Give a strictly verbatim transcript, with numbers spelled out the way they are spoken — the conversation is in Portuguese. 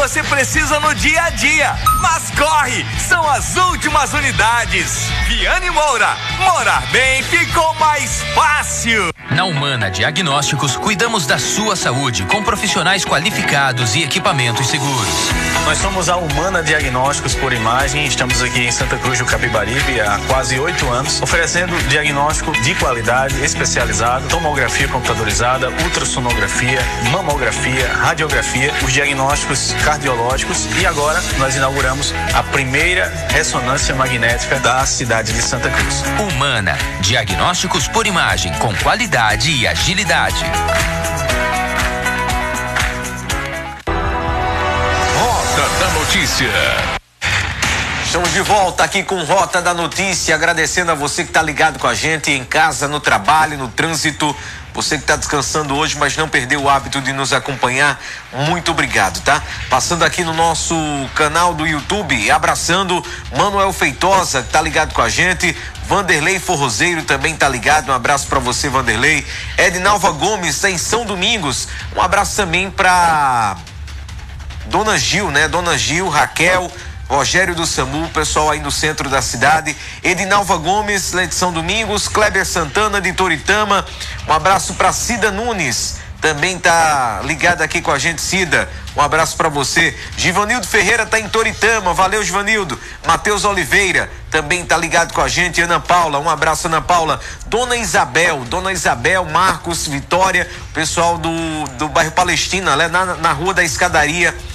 você precisa no dia a dia. Mas corre, são as últimas unidades. Viane Moura, morar bem ficou mais fácil. Na Humana Diagnósticos, cuidamos da sua saúde com profissionais qualificados e equipamentos seguros. Nós somos a Humana Diagnósticos por Imagem, estamos aqui em Santa Cruz do Capibaribe há quase oito anos, oferecendo diagnóstico de qualidade, especializado, tomografia computadorizada, ultrassonografia, mamografia, radiografia, os diagnósticos cardiológicos e agora nós inauguramos a primeira ressonância magnética da cidade de Santa Cruz. Humana Diagnósticos por Imagem, com qualidade e agilidade. Rota da Notícia. Estamos de volta aqui com Rota da Notícia, agradecendo a você que está ligado com a gente em casa, no trabalho, no trânsito. Você que está descansando hoje, mas não perdeu o hábito de nos acompanhar, muito obrigado, tá? Passando aqui no nosso canal do YouTube, abraçando Manuel Feitosa, que tá ligado com a gente. Vanderlei Forrozeiro também tá ligado, um abraço para você, Vanderlei. Edinalva Gomes, tá em São Domingos, um abraço também para Dona Gil, né? Dona Gil, Raquel, Rogério do SAMU, pessoal aí no centro da cidade. Edinalva Gomes, lá de São Domingos. Kleber Santana de Toritama, um abraço para Cida Nunes, também tá ligado aqui com a gente, Cida, um abraço para você. Givanildo Ferreira tá em Toritama, valeu, Givanildo. Matheus Oliveira também tá ligado com a gente. Ana Paula, um abraço, Ana Paula. Dona Isabel, Dona Isabel, Marcos, Vitória, pessoal do, do bairro Palestina, né? na, na Rua da Escadaria,